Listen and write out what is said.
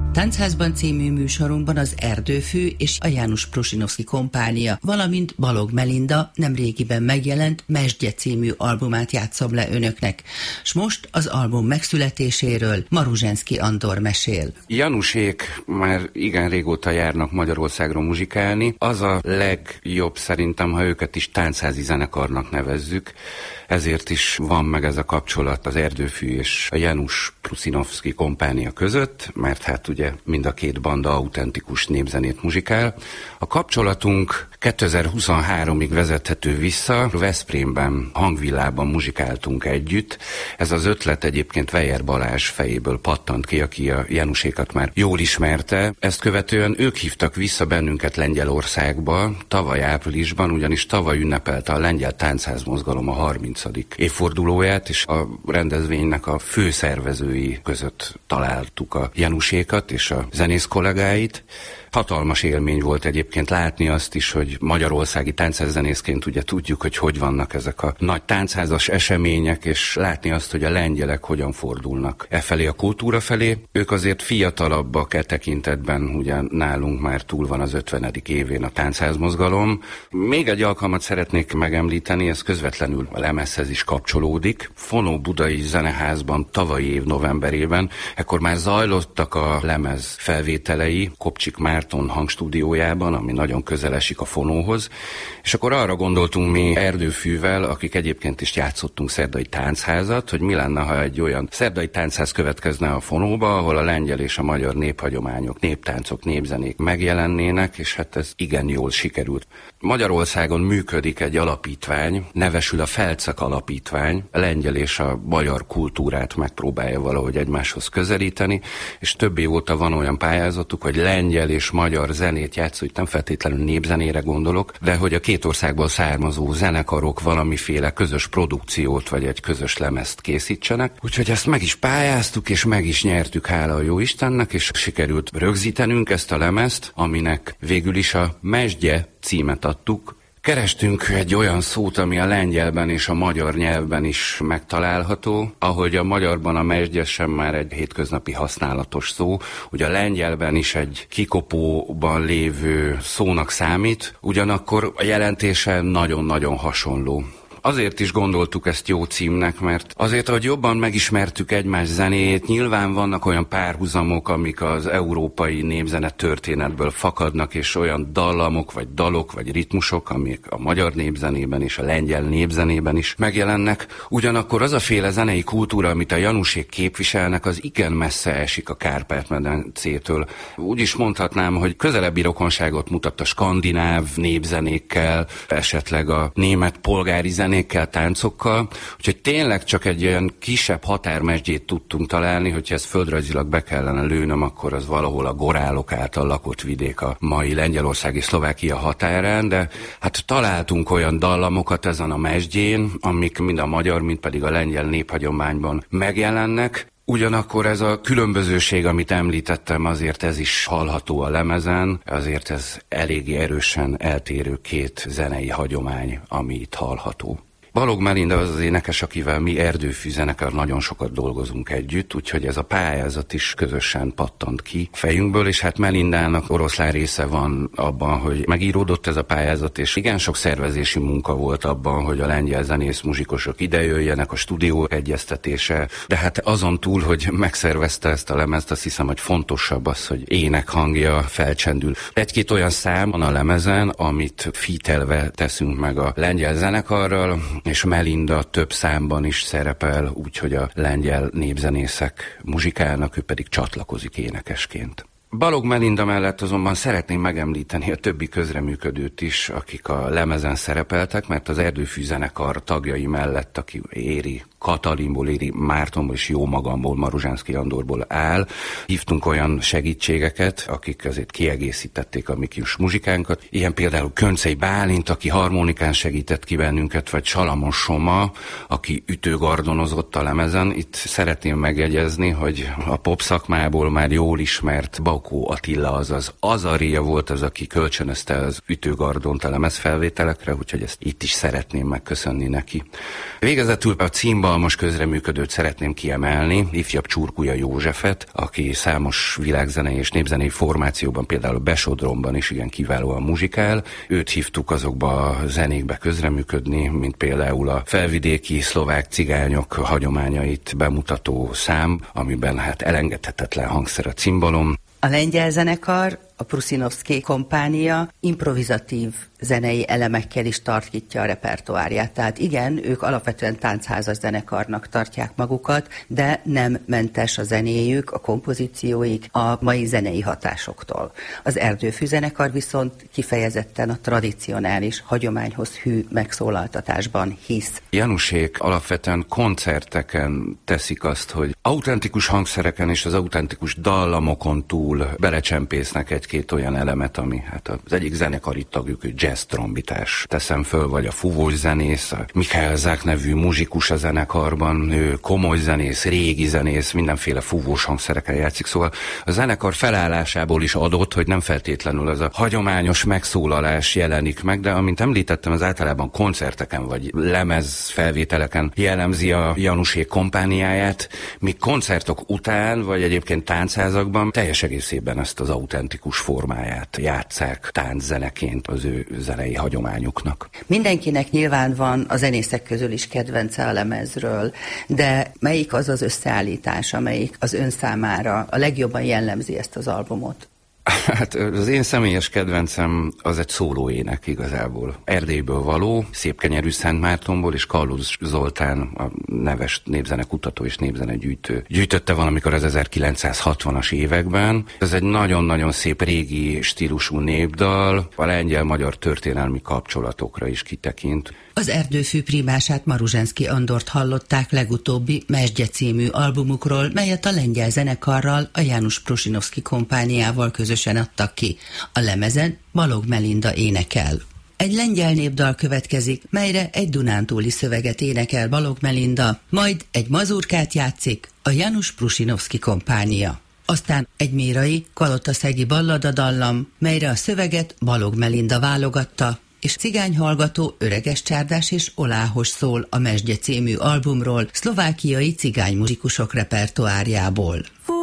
Táncházban című műsorunkban az Erdőfű és a János Prusinovszky kompánia, valamint Balogh Melinda nemrégiben megjelent Mesdje című albumát játszom le önöknek. S most az album megszületéséről Maruzsenszky Andor mesél. Janusék már igen régóta járnak Magyarországról muzsikálni. Az a legjobb szerintem, ha őket is táncházi zenekarnak nevezzük. Ezért is van meg ez a kapcsolat az Erdőfű és a János Prusinovszky kompánia között, mert hát ugye mind a két banda autentikus népzenét muzsikál. A kapcsolatunk 2023-ig vezethető vissza. Veszprémben, hangvillában muzsikáltunk együtt. Ez az ötlet egyébként Weyer Balázs fejéből pattant ki, aki a Janusékat már jól ismerte. Ezt követően ők hívtak vissza bennünket Lengyelországba tavaly áprilisban, ugyanis tavaly ünnepelte a lengyel táncházmozgalom a 30. évfordulóját, és a rendezvénynek a főszervezői között találtuk a Janusékat és a zenész kollégáit. Hatalmas élmény volt egyébként látni azt is, hogy magyarországi táncházzenészként ugye tudjuk, hogy vannak ezek a nagy táncházas események, és látni azt, hogy a lengyelek hogyan fordulnak felé a kultúra felé. Ők azért fiatalabbak tekintetben, ugye nálunk már túl van az 50. évén a táncházmozgalom. Még egy alkalmat szeretnék megemlíteni, ez közvetlenül a lemezhez is kapcsolódik. Fonó Budai Zeneházban tavalyi év novemberében, ekkor már zajlottak a lemez felvételei, Kopcsik Márton hangstúdiójában, ami nagyon közel esik a Fonóhoz, és akkor arra gondoltunk mi Erdőfűvel, akik egyébként is játszottunk szerdai táncházat, hogy mi lenne, ha egy olyan szerdai táncház következne a Fonóba, ahol a lengyel és a magyar néphagyományok, néptáncok, népzenék megjelennének, és hát ez igen jól sikerült. Magyarországon működik egy alapítvány, nevesül a Felczak Alapítvány, a lengyel és a magyar kultúrát megpróbálja valahogy egymáshoz közelíteni, és több év óta van olyan pályázatuk, hogy lengyel és magyar zenét játszó, itt nem feltétlenül népzenére gondolok, de hogy a két országból származó zenekarok valamiféle közös produkciót vagy egy közös lemezt készítsenek. Úgyhogy ezt meg is pályáztuk, és meg is nyertük, hála a jó Istennek, és sikerült rögzítenünk ezt a lemezt, aminek végül is a Mesdje címet adtuk. Kerestünk egy olyan szót, ami a lengyelben és a magyar nyelvben is megtalálható, ahogy a magyarban a mesdje sem már egy hétköznapi használatos szó, ugye a lengyelben is egy kikopóban lévő szónak számít, ugyanakkor a jelentése nagyon-nagyon hasonló. Azért is gondoltuk ezt jó címnek, mert azért, hogy jobban megismertük egymás zenét, nyilván vannak olyan párhuzamok, amik az európai népzene történetből fakadnak, és olyan dallamok, vagy dalok, vagy ritmusok, amik a magyar népzenében és a lengyel népzenében is megjelennek. Ugyanakkor az a féle zenei kultúra, amit a Janusék képviselnek, az igen messze esik a Kárpát-medencétől. Úgy is mondhatnám, hogy közelebbi rokonságot mutat a skandináv népzenékkel, esetleg a német polgári zenékkel, táncokkal, úgyhogy tényleg csak egy olyan kisebb határmesdjét tudtunk találni, hogyha ezt földrajzilag be kellene lőnöm, akkor az valahol a gorálok által lakott vidék a mai Lengyelország és Szlovákia határán, de hát találtunk olyan dallamokat ezen a mesdjén, amik mind a magyar, mind pedig a lengyel néphagyományban megjelennek. Ugyanakkor ez a különbözőség, amit említettem, azért ez is hallható a lemezen, azért ez eléggé erősen eltérő két zenei hagyomány, ami itt hallható. Balogh Melinda az az énekes, akivel mi Erdőfű zenekar nagyon sokat dolgozunk együtt, úgyhogy ez a pályázat is közösen pattant ki fejünkből, és hát Melindának oroszlán része van abban, hogy megíródott ez a pályázat, és igen sok szervezési munka volt abban, hogy a lengyel zenész muzsikusok idejöjjenek, a stúdió egyeztetése, de hát azon túl, hogy megszervezte ezt a lemezt, azt hiszem, hogy fontosabb az, hogy énekhangja felcsendül. Egy-két olyan szám van a lemezen, amit featelve teszünk meg a lengyel zenekarral, és Melinda több számban is szerepel, úgyhogy a lengyel népzenészek muzsikálnak, ő pedig csatlakozik énekesként. Balogh Melinda mellett azonban szeretném megemlíteni a többi közreműködőt is, akik a lemezen szerepeltek, mert az Erdőfű zenekar tagjai mellett, aki Éri Katalinból, Éri Mártonból és jó magamból, Maruzsenszky Andorból áll, hívtunk olyan segítségeket, akik azért kiegészítették a mi kis muzsikánkat. Ilyen például Köncei Bálint, aki harmonikán segített ki bennünket, vagy Salamon Soma, aki ütőgardonozott a lemezen. Itt szeretném megjegyezni, hogy a pop szakmából már jól ismert Baukó Attila, azaz Azaria volt az, aki kölcsönözte az ütőgardont a lemezfelvételekre, úgyhogy ezt itt is szeretném megköszönni neki. Végezetül a címban hatalmas közreműködőt szeretném kiemelni, ifjabb Csurgulya Józsefet, aki számos világzenei és népzenei formációban, például a Besodromban is igen kiválóan muzsikál. Őt hívtuk azokba a zenékbe közreműködni, mint például a felvidéki szlovák cigányok hagyományait bemutató szám, amiben hát elengedhetetlen hangszer a cimbalom. A lengyel zenekar, a Prussinovszky kompánia improvizatív zenei elemekkel is tartítja a repertoárját. Tehát igen, ők alapvetően táncházas zenekarnak tartják magukat, de nem mentes a zenéjük, a kompozícióik a mai zenei hatásoktól. Az Erdőfű zenekar viszont kifejezetten a tradicionális, hagyományhoz hű megszólaltatásban hisz. Janusék alapvetően koncerteken teszik azt, hogy autentikus hangszereken és az autentikus dallamokon túl belecsempésznek egy-két olyan elemet, ami hát az egyik zenekari tagjuk, jazz trombitás teszem föl, vagy a fúvós zenész, a Michael Zák nevű muzsikus a zenekarban, ő komoly zenész, régi zenész, mindenféle fúvós hangszereken játszik, szóval a zenekar felállásából is adott, hogy nem feltétlenül az a hagyományos megszólalás jelenik meg, de amint említettem, az általában koncerteken vagy lemezfelvételeken jellemzi a Janusék kompániáját, míg koncertok után, vagy egyébként táncházakban teljes egészében ezt az autentikus formáját játsszák tánczeneként az ő zenei hagyományuknak. Mindenkinek nyilván van a zenészek közül is kedvence a lemezről, de melyik az az összeállítás, amelyik az ön számára a legjobban jellemzi ezt az albumot? Hát az én személyes kedvencem az egy szólóének igazából. Erdélyből való, Szépkenyerű Szentmártonból, és Kallusz Zoltán, a neves népzenekutató és népzenegyűjtő gyűjtötte valamikor az 1960-as években. Ez egy nagyon-nagyon szép régi stílusú népdal, a lengyel-magyar történelmi kapcsolatokra is kitekint. Az Erdőfű primását, Maruzsenszky Andort hallották legutóbbi Mesdje című albumukról, melyet a lengyel zenekarral, a János Prussinovszky kompániával közösen adtak ki. A lemezen Balogh Melinda énekel. Egy lengyel népdal következik, melyre egy dunántúli szöveget énekel Balogh Melinda, majd egy mazurkát játszik a János Prussinovszky kompánia. Aztán egy mérai, kalotaszegi balladadallam, melyre a szöveget Balogh Melinda válogatta, és cigányhallgató Öreges Csárdás és Oláhos szól a Mesdje című albumról, szlovákiai cigánymuzsikusok repertoárjából.